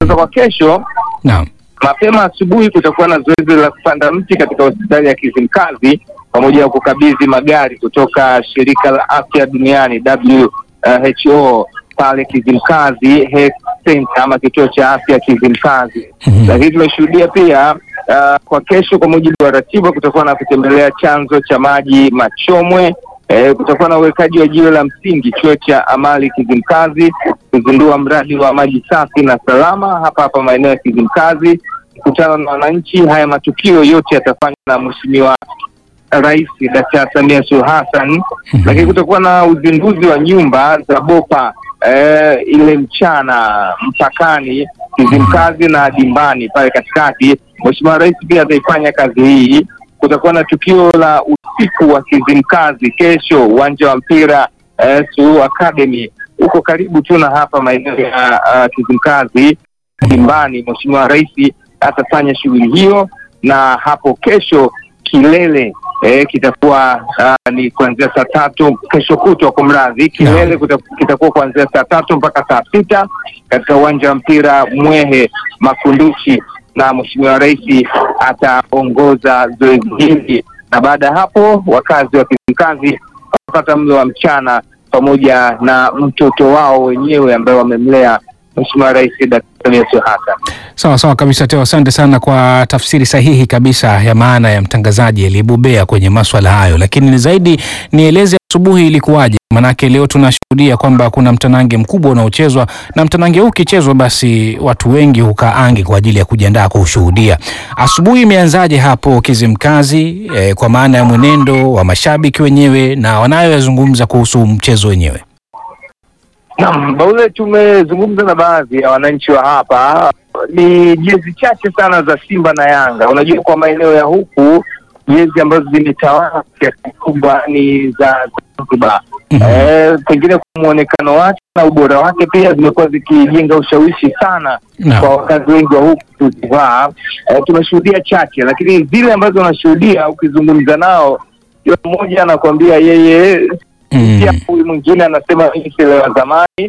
Sasa kwa kesho, Naam. mapema asubuhi kutakuwa na zoezi la kupanda mti katika hospitali ya Kizimkazi pamoja na kukabidhi magari kutoka shirika la afya duniani WHO pale Kizimkazi Health Center ama kituo cha afya Kizimkazi. Lakini tumeshuhudia pia kwa kesho, kwa mujibu wa ratiba, kutakuwa na kutembelea chanzo cha maji Machomwe. Kutakuwa na uwekaji wa jiwe la msingi chuo cha amali Kizimkazi, kuzindua mradi wa maji safi na salama hapa maeneo ya Kizimkazi, kukutana na wananchi. Haya matukio yote yatafanywa na Mheshimiwa Rais Dkt. Samia Suluhu Hassan. Lakini kutakuwa na uzinduzi wa nyumba za BOPA ile mchana mpakani Kizimkazi na Dimbani pale katikati. Mheshimiwa Rais pia ataifanya kazi hii. Kutakuwa na tukio la usiku wa Kizimkazi kesho, uwanja wa mpira Suluhu Academy uko karibu tu na hapa maeneo ya Kizimkazi Dimbani. Mheshimiwa Rais atafanya shughuli hiyo, na hapo kesho kilele kitakuwa ni kuanzia saa 3 kesho kutwa. Kwa mradhi kilele kitakuwa kuanzia saa 3 mpaka saa 6 katika uwanja wa mpira Mwehe Makunduchi, na Mheshimiwa Rais ataongoza zoezi hili, na baada ya hapo wakazi wa Kizimkazi watapata mlo wa mchana pamoja na mtoto wao wenyewe ambaye wamemlea Mheshimiwa Rais Dkt. Samia Suluhu Hassan. Sawa kabisa Teo, asante sana kwa tafsiri sahihi kabisa ya maana ya mtangazaji aliyebobea kwenye masuala hayo. Lakini zaidi nieleze asubuhi ilikuwaje? Manake leo tunashuhudia kwamba kuna mtanange mkubwa unaochezwa, na mtanange huu ukichezwa basi watu wengi hukaa ange kwa ajili ya kujiandaa kushuhudia. Asubuhi imeanzaje hapo Kizimkazi, kwa maana ya mwenendo wa mashabiki wenyewe na wanayoyazungumza kuhusu mchezo wenyewe? Naam, Baule, tumezungumza na baadhi ya wananchi wa hapa. Ni jezi chache sana za Simba na Yanga. Unajua, kwa maeneo ya huku jezi ambazo zimetawala kiasi kikubwa ni za Zanzibar. Pengine kwa muonekano wake na ubora wake pia zimekuwa zikijenga ushawishi sana kwa wakazi wengi wa huku kuzivaa. Tumeshuhudia chache, lakini zile ambazo wanashuhudia ukizungumza nao, kila mmoja anakuambia yeye pia, huyu mwingine anasema mimi si wa zamani.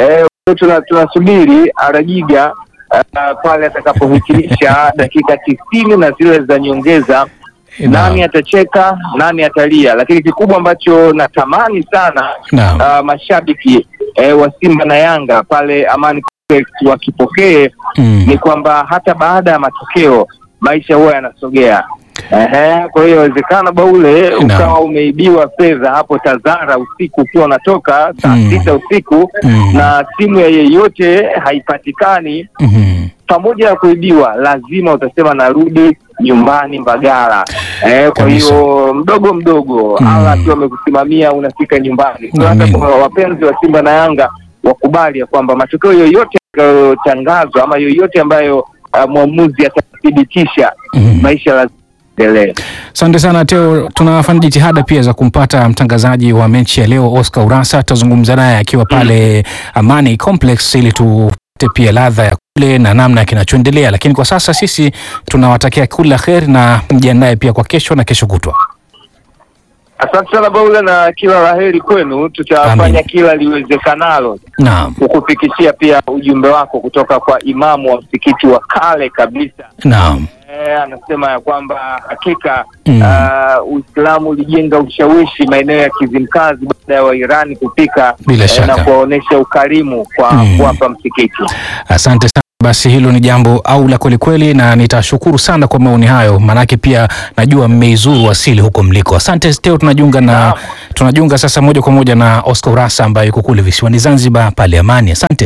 Tunasubiri Arajiga pale atakapohitimisha dakika 90 na zile za nyongeza, nani atacheka, nani atalia. Lakini kikubwa ambacho natamani sana mashabiki wa Simba na Yanga pale Amani Complex wakipokee ni kwamba hata baada ya matokeo maisha huwa yanasogea. Kwa hiyo inawezekana Baule ukawa umeibiwa fedha hapo Tazara usiku ukiwa unatoka saa 6 usiku na simu ya yeyote haipatikani. Pamoja na kuibiwa, lazima utasema narudi nyumbani Mbagala. Kwa hiyo mdogo ala akiwa amekusimamia unafika nyumbani. Hata kwa wapenzi wa Simba na Yanga wakubali ya kwamba matokeo yoyote yatakayotangazwa ama yoyote ambayo mwamuzi atathibitisha, maisha lazima. Asante sana Teo, tunafanya jitihada pia za kumpata mtangazaji wa mechi ya leo Oscar Urassa. Tutazungumza naye akiwa pale Amani Complex ili tupate pia ladha ya kule na namna kinachoendelea, lakini kwa sasa sisi tunawatakia kila kheri na mjiandae pia kwa kesho na kesho kutwa. Asante sana Baule, na kila laheri kwenu. Tutafanya kila liwezekanalo kukufikishia pia ujumbe wako kutoka kwa imamu wa msikiti wa kale kabisa. Anasema ya kwamba hakika Uislamu ulijenga ushawishi maeneo ya Kizimkazi baada ya Wairani kufika na kuwaonesha ukarimu kwa kuwapa msikiti. Asante sana. Basi hilo ni jambo au la kweli kweli, na nitashukuru sana kwa maoni hayo, manake pia najua mmeizuru asili huko mliko. Asante Teo, tunajiunga sasa moja kwa moja na Oscar Urassa ambaye yuko kule visiwani Zanzibar pale Amani. Asante.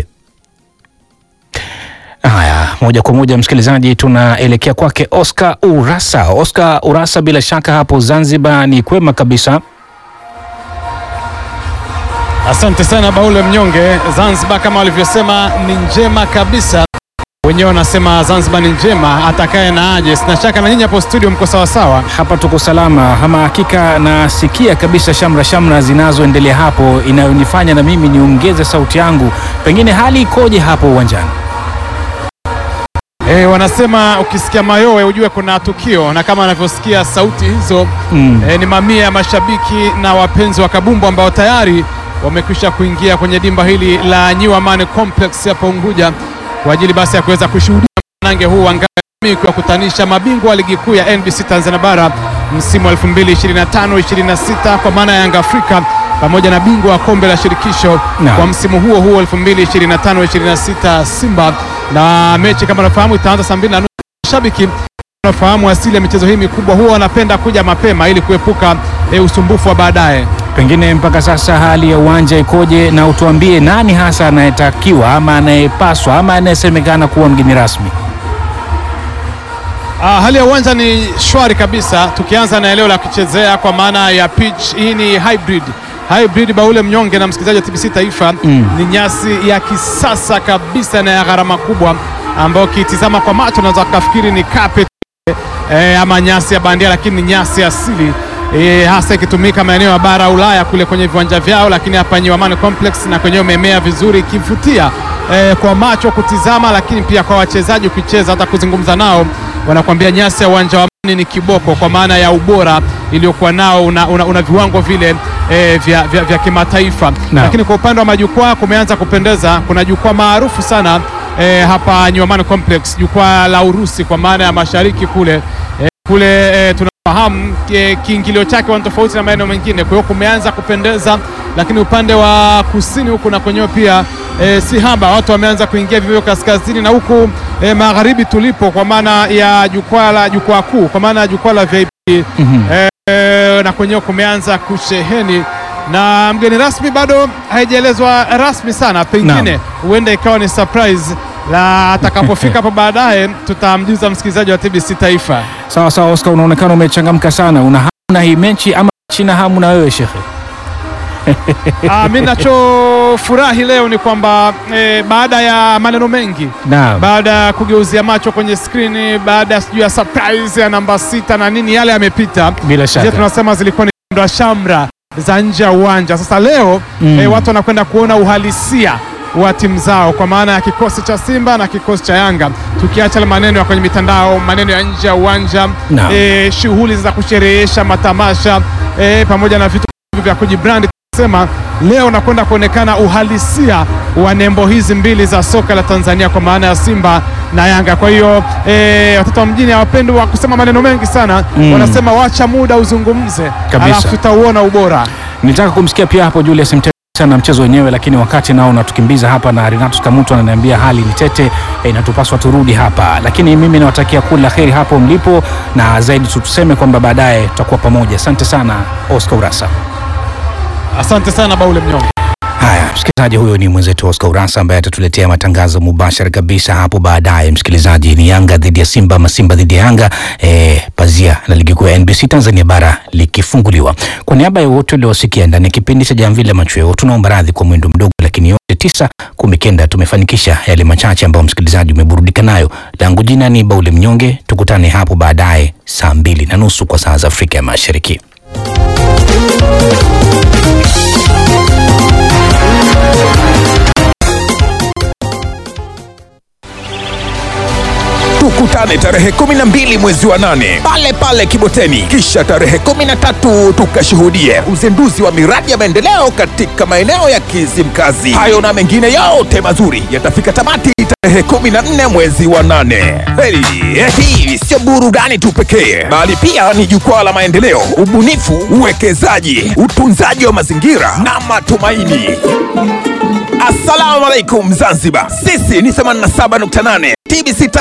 Haya, moja kwa moja msikilizaji, tunaelekea kwake Oscar Urassa. Oscar Urassa, bila shaka hapo Zanzibar ni kwema kabisa? Asante sana Baule Mnyonge. Zanzibar kama walivyosema ni njema kabisa. Wenyewe wanasema Zanzibar ni njema, atakaye na aje. Sina shaka na nyinyi hapo studio mko sawa sawa. Hapa tuko salama. Ama hakika nasikia kabisa shamra zinazoendelea hapo, inayonifanya na mimi niongeze sauti yangu. Pengine hali ikoje hapo uwanjani? Wanasema ukisikia mayowe ujue kuna tukio, na kama anavyosikia sauti hizo ni mamia ya mashabiki na wapenzi wa kabumbu ambao tayari wamekwisha kuingia kwenye dimba hili la New Amani Complex hapa Unguja kwa ajili basi ya kuweza kushuhudia mtanange huu wa ngao kuwakutanisha mabingwa wa ligi kuu ya NBC Tanzania Bara msimu wa 2025-26 kwa maana ya Yanga Afrika pamoja na bingwa wa kombe la shirikisho kwa msimu huo 2025-26 Simba. Na mechi kama unafahamu itaanza saa 2:30. Mashabiki wanafahamu asili ya michezo hii mikubwa huwa wanapenda kuja mapema ili kuepuka usumbufu wa baadaye. Pengine mpaka sasa hali ya uwanja ikoje, na utuambie nani hasa anayetakiwa ama anayepaswa ama anayesemekana kuwa mgeni rasmi? Hali ya uwanja ni shwari kabisa, tukianza na eneo la kuchezea kwa maana ya pitch. Hii ni hybrid Baule Mnyonge na msikilizaji wa TBC Taifa. Ni nyasi ya kisasa kabisa na ya gharama kubwa, ambayo kitizama kwa macho unaweza kufikiri ni carpet ama nyasi ya bandia, lakini ni nyasi asili hasa ikitumika maeneo ya bara Ulaya kule kwenye viwanja vyao, lakini hapa New Amaan Complex na kwenye memea vizuri ikivutia kwa macho kutizama, lakini pia kwa wachezaji kucheza hata kuzungumza nao wanakuambia nyasi ya uwanja wa Amani ni kiboko kwa maana ya ubora iliyokuwa nao una viwango vile vya kimataifa. Lakini kwa upande wa majukwaa kumeanza kupendeza. Kuna jukwaa maarufu sana hapa New Amaan Complex, jukwaa la Urusi kwa maana ya mashariki kule tunafahamu kiingilio chake wana tofauti na maeneo mengine, kwa hiyo kumeanza kupendeza. Lakini upande wa kusini huku na kwenyewe pia si haba, watu wameanza kuingia vivyo kaskazini na huku magharibi tulipo kwa maana ya jukwaa kuu kwa maana ya jukwaa la VIP na kwenyewe kumeanza kusheheni, na mgeni rasmi bado haijaelezwa rasmi sana, pengine huenda ikawa ni surprise la atakapofika hapo baadaye tutamjuza msikilizaji wa TBC Taifa. Sawa Oscar, unaonekana umechangamka sana. Una hamu na hii mechi ama china hamu na wewe shekhe? Mimi nachofurahi leo ni kwamba baada ya maneno mengi, baada ya kugeuzia macho kwenye screen, baada ya sijui ya surprise ya namba 6 na nini, yale yamepita. Bila shaka tunasema zilikuwa ni shamra za nje ya uwanja. Sasa leo watu wanakwenda kuona uhalisia wa timu zao kwa maana ya kikosi cha Simba na kikosi cha Yanga, tukiacha maneno ya kwenye mitandao, maneno ya nje ya uwanja, shughuli za kusherehesha, matamasha pamoja na vitu vya kujibrand. Sema leo nakwenda kuonekana uhalisia wa nembo hizi mbili za soka la Tanzania kwa maana ya Simba na Yanga. Kwa hiyo watoto wa mjini hawapendi wa kusema maneno mengi sana, wanasema wacha muda uzungumze, alafu tutauona ubora. Nitaka kumsikia pia hapo Julius sana mchezo wenyewe, lakini wakati nao natukimbiza hapa na Renato Kamuto ananiambia hali ni tete, inatupaswa turudi hapa, lakini mimi nawatakia kila kheri hapo mlipo, na zaidi tuseme kwamba baadaye tutakuwa pamoja. Asante sana Oscar Urasa. Asante sana Baule Mnyonge. Haya, msikilizaji, huyo ni mwenzetu Oscar Urasa ambaye atatuletea matangazo mubashara kabisa hapo baadaye. Msikilizaji, ni Yanga dhidi ya Simba ama Simba dhidi ya Yanga, pazia la ligi kuu ya NBC Tanzania Bara likifunguliwa. Kwa niaba ya wote waliosikia ndani ya kipindi cha Jamvi la Machweo, tunaomba radhi kwa mwendo mdogo, lakini yote 9 tumefanikisha yale machache ambayo msikilizaji umeburudika nayo. Langu jina ni Baule Mnyonge, tukutane hapo baadaye saa 2:30 kwa saa za Afrika ya Mashariki. Tukutane tarehe 12 mwezi wa 8 pale pale Kiboteni, kisha tarehe 13 tukashuhudie uzinduzi wa miradi ya maendeleo katika maeneo ya Kizimkazi. Hayo na mengine yote mazuri yatafika tamati tarehe 14 mwezi wa 8. Hii sio burudani tu pekee, bali pia ni jukwaa la maendeleo, ubunifu, uwekezaji, utunzaji wa mazingira na matumaini. Assalamu alaikum Zanzibar, sisi ni 87.8 TBC